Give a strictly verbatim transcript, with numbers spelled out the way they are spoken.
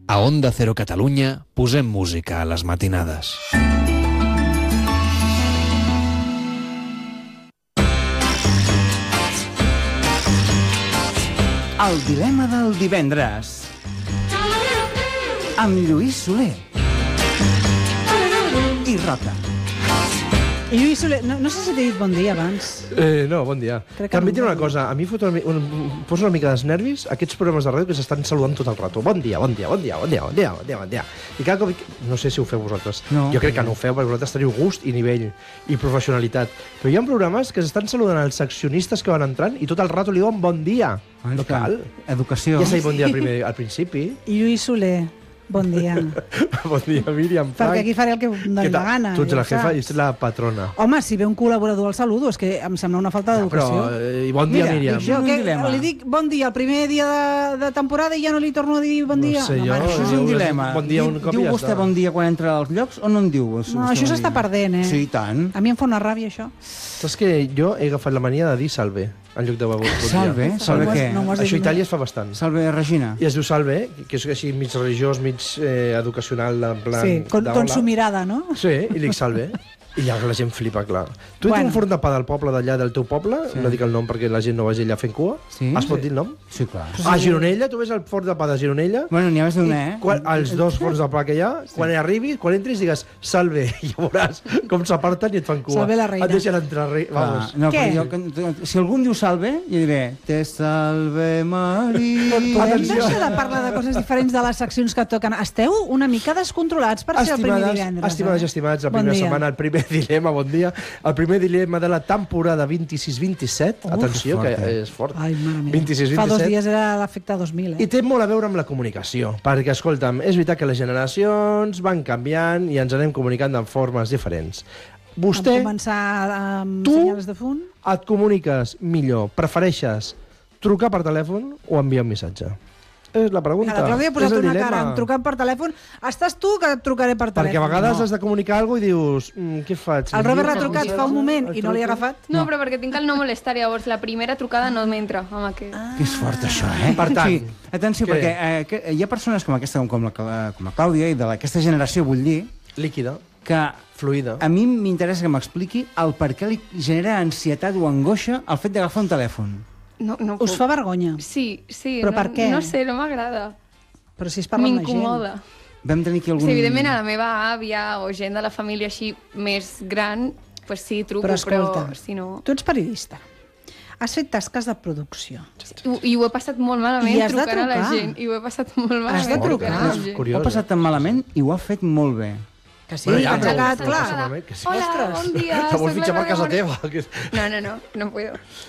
A Onda Cero Catalunya posem música a les matinades. El dilema del divendres amb Lluís Soler i Roca. I Lluís Soler, no, no sé si t'he dit bon dia abans. Eh, no, bon dia. Crec que També no. tinc una cosa, a mi fot una, mi- un, posa una mica dels nervis aquests programes de ràdio que s'estan saludant tot el rato. Bon dia, bon dia, bon dia, bon dia, bon dia, bon dia, bon dia. I cada cop... No sé si ho feu vosaltres. No. Jo crec que no ho feu, perquè vosaltres teniu gust i nivell i professionalitat. Però hi ha programes que s'estan saludant els seccionistes que van entrant i tot el rato li diuen bon dia. No cal. Educació. Ja s'ha dit bon dia al, primer, al principi. I Lluís Soler, bon dia. Bon dia, Míriam. Frank. Perquè aquí faré el que em Què doni la tal? gana. Tu ets ja la ho jefa i saps. ets la patrona. Home, si ve un col·laborador al saludo, és que em sembla una falta Però, d'educació. eh, bon dia, Mira, Míriam. dic Jo un que dilema. li dic bon dia el primer dia de, de temporada i ja no li torno a dir bon No dia. sé jo, home, Això és Jo un us dilema. dic bon dia un Diu- cop i diu ja vostè està. bon dia quan entra als llocs o no en diu? No, vostè això bon s'està dia? perdent, eh? Sí, i tant. A mi em fa una ràbia, això. Saps que jo he agafat la mania de dir salve en lloc de bon dia. Salve? Salve No m'ho has- què? no m'ho has dit Això a mai. Itàlia es fa bastant. Salve, Regina. I es diu salve, que és així mig religiós, mig eh, educacional, en plan... Sí, con, de con hola. su mirada, no? Sí, i dic salve. I ja la gent flipa, clar. Tu ets Bueno. un forn de pa del poble d'allà, del teu poble, Sí. no dic el nom perquè la gent no vagi allà fent cua. Sí? Es pot dir el nom? Sí, clar. Ah, Gironella, tu ves el forn de pa de Gironella? Bueno, n'hi ha més d'un, eh? Quan, els dos forns de pa que hi ha, quan arribis, quan entris, digues salve, i ja veuràs com s'aparten i et fan cua. Salve la reina. Et deixen entrar, re... Clar, vamos. no, Què? però jo, que- si algú em diu salve, jo diré te salve Maria. Podem Atenció. deixar de parlar de coses diferents de les seccions que toquen. Esteu una mica descontrolats per ser el primer Estimades, divendres. estimades i eh? estimats, la Bon primera dia. setmana, el primer dilema, bon dia, el primer dilema de la temporada vint-i-sis vint-i-set, Uf, atenció, que fort, eh? és fort, Ai, mare meva. vint-i-sis Fa dos vint-i-set, dies era l'efecte dos mil, eh? i té molt a veure amb la comunicació, perquè, escolta'm, és veritat que les generacions van canviant i ens anem comunicant de formes diferents. Vostè, Vam començar amb Tu? senyals de fum. et comuniques millor, prefereixes trucar per telèfon o enviar un missatge? És la pregunta. La Clàudia ha posat és el una dilema. cara, em trucant per telèfon. Estàs tu que et trucaré per telèfon. Perquè a vegades No. has de comunicar alguna cosa i dius, mm, què faig? El Robert l'ha Envio un trucat fa un moment missatge? i no l'he El truco? agafat. No, però perquè tinc el no molestar, llavors la primera trucada no m'entra amb aquest. Ah. Que és fort, això, eh? Per tant, sí, atenció, què? perquè eh, que, hi ha persones com aquesta, com la, com la Clàudia, i d'aquesta generació, vull dir, Líquida, que fluida. a mi m'interessa que m'expliqui el per què li genera ansietat o angoixa el fet d'agafar un telèfon. No, no Us puc. fa vergonya. Sí, sí. Però no, per què? No sé, no m'agrada. Però si es parla amb la gent. M'incomoda. Vam tenir aquí algun... Sí, evidentment a la meva àvia o gent de la família així més gran, pues sí, truco, Però però, escolta, si no... tu ets periodista. Has fet tasques de producció. I, I ho he passat molt malament I has de trucant a la trucar. gent. I ho he passat molt malament Has de trucant trucar. a la És gent. curiós. Ho ha passat tan malament i ho ha fet molt bé. Que sí, Bueno, que ja, ens ha però- quedat però clar. passa malament, que sí. Hola, Ostres. bon dia. Te vol soc fitxar la per casa Laura. teva. que- No, no, no, no puedo.